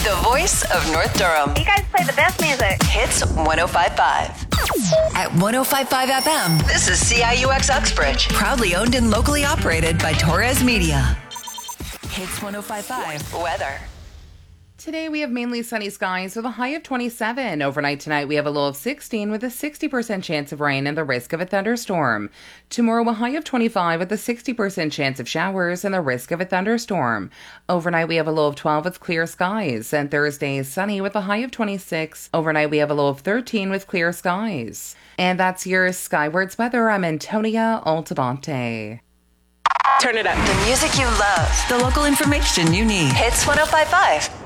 The voice of North Durham. You guys play the best music. Hits 105.5. At 105.5 FM, this is CIUX Uxbridge. Proudly owned and locally operated by Torres Media. Hits 105.5. Weather. Today we have mainly sunny skies with a high of 27. Overnight tonight we have a low of 16 with a 60% chance of rain and the risk of a thunderstorm. Tomorrow a high of 25 with a 60% chance of showers and the risk of a thunderstorm. Overnight we have a low of 12 with clear skies. And Thursday is sunny with a high of 26. Overnight we have a low of 13 with clear skies. And that's your Skywards weather. I'm Antonia Altabonte. Turn it up. The music you love. The local information you need. Hits 105.5.